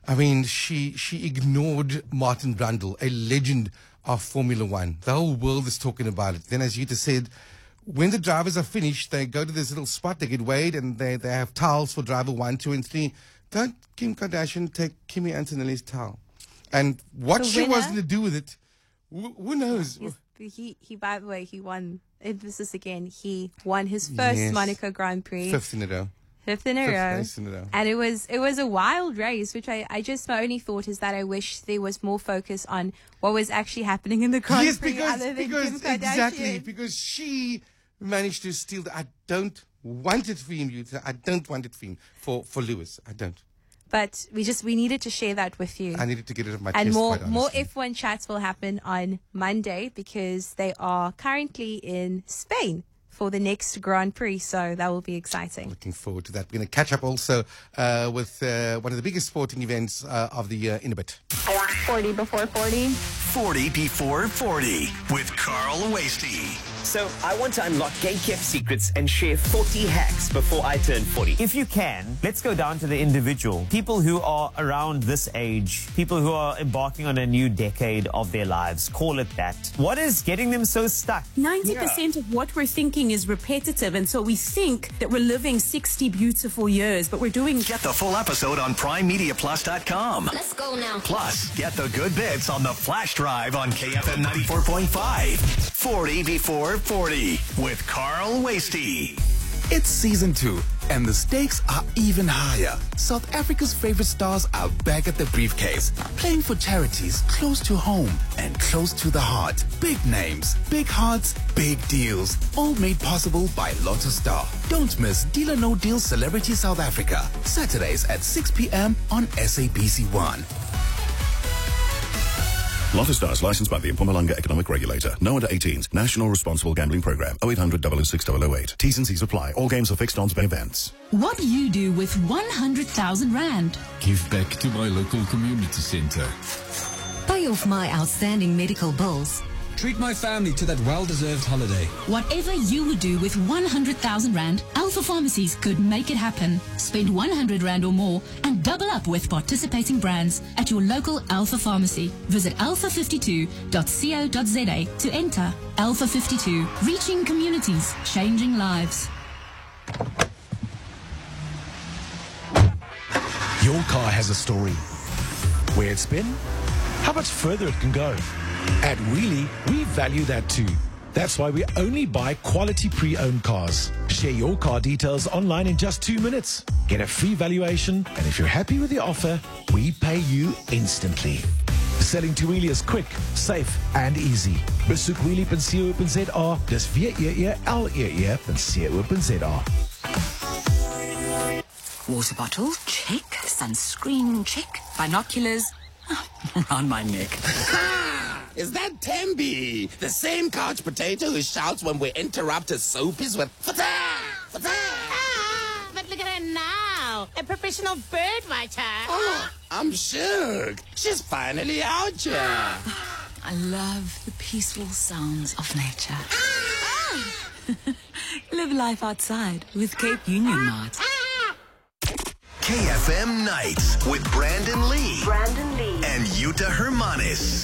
I mean, she ignored Martin Brundle, a legend of Formula One. The whole world is talking about it. Then, as Yuta said, when the drivers are finished, they go to this little spot, they get weighed, and they have towels for driver 1, 2, and 3. Don't Kim Kardashian take Kimi Antonelli's towel? And what she was going to do with it, who knows? He, by the way, he won. Emphasis again. He won his first Monaco Grand Prix. Fifth in a row. Fifth race in a row. And it was a wild race, which my only thought is that I wish there was more focus on what was actually happening in the Grand Prix other than Kim Kardashian. Exactly, because she managed to steal I don't want it for him, Yuta. I don't want it for him. For Lewis, I don't. But we needed to share that with you. I needed to get it off my chest. And more F1 chats will happen on Monday because they are currently in Spain for the next Grand Prix, so that will be exciting. Looking forward to that. We're going to catch up also with one of the biggest sporting events of the year in a bit. 40 before 40. 40 before 40 with Carl Wasty. So I want to unlock gay gift secrets and share 40 hacks before I turn 40. If you can, let's go down to the individual. People who are around this age, people who are embarking on a new decade of their lives, call it that. What is getting them so stuck? 90% of what we're thinking is repetitive, and so we think that we're living 60 beautiful years, but we're doing... Get the full episode on PrimeMediaPlus.com. Let's go now. Plus, get the good bits on the flash drive on KFM 94.5. 40 before 40 with Carl Wasty. It's season 2, and the stakes are even higher. South Africa's favorite stars are back at the briefcase, playing for charities close to home and close to the heart. Big names, big hearts, big deals, all made possible by Lotto Star. Don't miss Deal or No Deal Celebrity South Africa, Saturdays at 6 p.m. on SABC1. Lotto Stars, licensed by the Mpumalanga Economic Regulator. No under 18s. National Responsible Gambling Program. 0800 006 008. T's and C's apply. All games are fixed odds by events. What do you do with 100,000 Rand? Give back to my local community center. Pay off my outstanding medical bills. Treat my family to that well-deserved holiday. Whatever you would do with 100,000 Rand, Alpha Pharmacies could make it happen. Spend 100 Rand or more and double up with participating brands at your local Alpha Pharmacy. Visit alpha52.co.za to enter. Alpha 52, reaching communities, changing lives. Your car has a story. Where it's been, how much further it can go. At Wheelie, we value that too. That's why we only buy quality pre-owned cars. Share your car details online in just 2 minutes. Get a free valuation, and if you're happy with the offer, we pay you instantly. Selling to Wheelie is quick, safe, and easy. Besoek wheelie.co.za, dis WEELE.co.za. Water bottle, check. Sunscreen, check. Binoculars, around my neck. Is that Tembi? The same couch potato who shouts when we interrupt his soapies with Fata! Fata! Ah, but look at her now. A professional bird watcher. Oh, I'm shook. She's finally out here. I love the peaceful sounds of nature. Live life outside with Cape Union Mart. KFM Nights with Brandon Lee. Brandon Lee. And Yuta Hermanis.